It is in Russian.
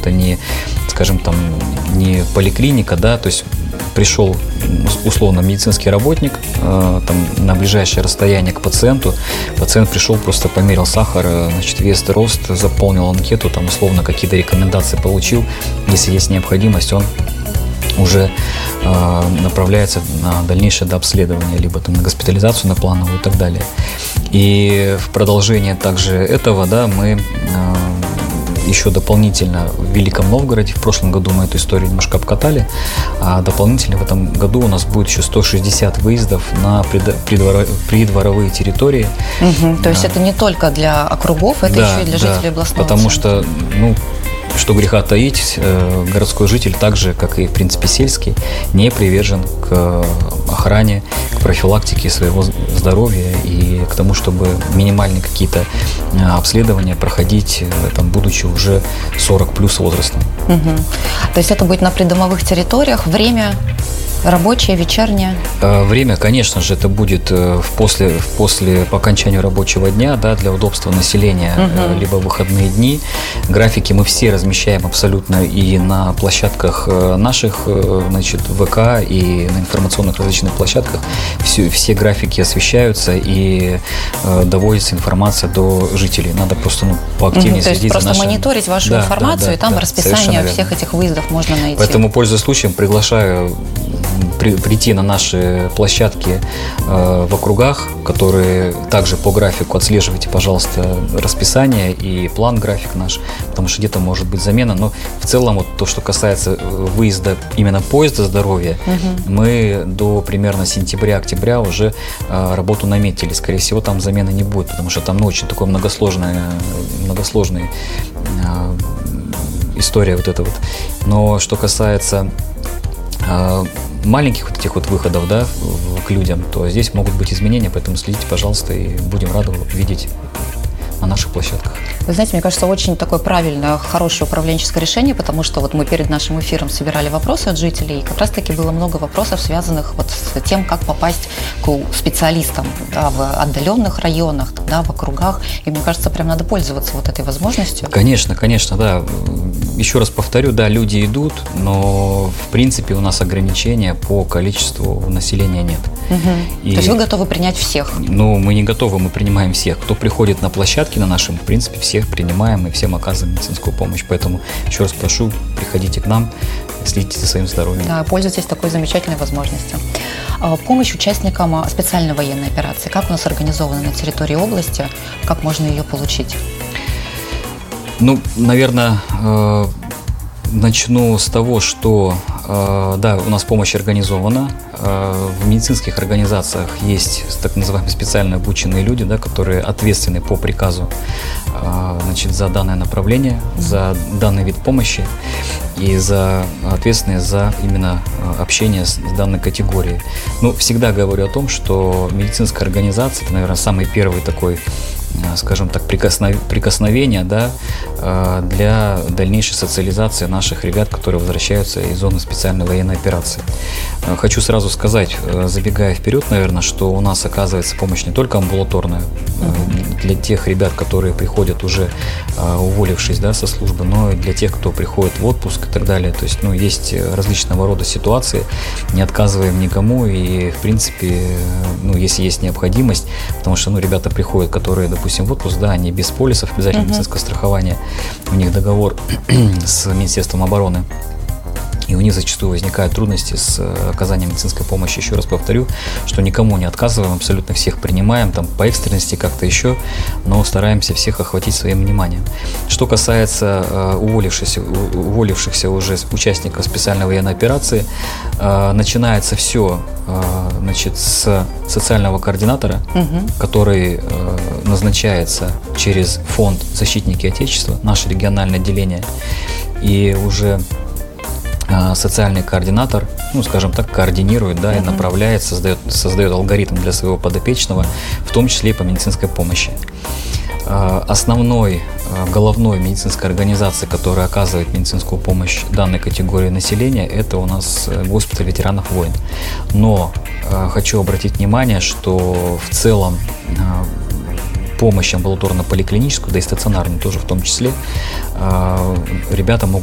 это не, скажем, там, не поликлиника, да, то есть пришел условно медицинский работник там, на ближайшее расстояние к пациенту, пациент пришел, просто померил сахар, значит, вес, рост, заполнил анкету, там условно какие-то рекомендации получил, если есть необходимость, он уже направляется на дальнейшее дообследование, либо там, на госпитализацию, на плановую и так далее. И в продолжение также этого, да, мы еще дополнительно в Великом Новгороде, в прошлом году мы эту историю немножко обкатали, а дополнительно в этом году у нас будет еще 160 выездов на придворовые территории. То есть это не только для округов, это еще и для жителей областного потому центра. что, что греха таить, городской житель, так же, как и, в принципе, сельский, не привержен к охране, к профилактике своего здоровья и к тому, чтобы минимальные какие-то обследования проходить, там, будучи уже 40 плюс возрастом. То есть это будет на придомовых территориях, время рабочее, вечернее? Время, конечно же, это будет после по окончанию рабочего дня, да, для удобства населения, либо выходные дни. Графики мы все размещаем абсолютно и на площадках наших, значит, ВК, и на информационных различных площадках. Все графики освещаются и доводится информация до жителей. Надо просто поактивнее следить за нашим... То есть просто мониторить вашу информацию, и там расписание всех этих выездов можно найти. Поэтому, пользуясь случаем, приглашаю прийти на наши площадки в округах, которые также по графику отслеживайте, пожалуйста, расписание и план, график наш, потому что где-то может быть замена, но в целом вот то, что касается выезда именно поезда здоровья, мы до примерно сентября-октября уже работу наметили. Скорее всего, там замены не будет, потому что там очень такая многосложная история вот эта вот. Но что касается маленьких вот этих вот выходов, да, к людям, то здесь могут быть изменения, поэтому следите, пожалуйста, и будем рады видеть на наших площадках. Вы знаете, мне кажется, очень такое правильное, хорошее управленческое решение, потому что вот мы перед нашим эфиром собирали вопросы от жителей, и как раз-таки было много вопросов, связанных вот с тем, как попасть к специалистам, да, в отдаленных районах, да, в округах, и мне кажется, прям надо пользоваться вот этой возможностью. Конечно, да. Еще раз повторю, да, люди идут, но в принципе у нас ограничения по количеству населения нет. То есть вы готовы принять всех? Ну, мы не готовы, мы принимаем всех. Кто приходит на площадки на нашем, в принципе, всех принимаем и всем оказываем медицинскую помощь. Поэтому еще раз прошу, приходите к нам, следите за своим здоровьем. Да, пользуйтесь такой замечательной возможностью. Помощь участникам специальной военной операции. Как у нас организована на территории области? Как можно ее получить? Ну, наверное, начну с того, что да, у нас помощь организована. В медицинских организациях есть так называемые специально обученные люди, да, которые ответственны по приказу, значит, за данное направление, за данный вид помощи и ответственные за именно общение с данной категорией. Ну, всегда говорю о том, что медицинская организация – это, наверное, самый первый такой, скажем так, прикосновение, да, для дальнейшей социализации наших ребят, которые возвращаются из зоны специальной военной операции. Хочу сразу сказать, забегая вперед, наверное, что у нас оказывается помощь не только амбулаторная для тех ребят, которые приходят уже уволившись, да, со службы, но и для тех, кто приходит в отпуск и так далее. То есть, есть различного рода ситуации, не отказываем никому и, в принципе, если есть необходимость, потому что, ребята приходят, которые, допустим, в отпуск, да, они без полисов, обязательно медицинского страхования, у них договор с Министерством обороны, и у них зачастую возникают трудности с оказанием медицинской помощи. Еще раз повторю, что никому не отказываем, абсолютно всех принимаем, там по экстренности как-то еще, но стараемся всех охватить своим вниманием. Что касается уволившихся уже участников специальной военной операции, начинается все, значит, с социального координатора, который назначается через фонд «Защитники Отечества», наше региональное отделение, и уже социальный координатор, скажем так, координирует, да, и направляет, создает алгоритм для своего подопечного, в том числе и по медицинской помощи. Головной медицинской организацией, которая оказывает медицинскую помощь данной категории населения, это у нас госпиталь ветеранов войн. Но хочу обратить внимание, что в целом помощь амбулаторно-поликлиническую, да и стационарную тоже в том числе, ребята могут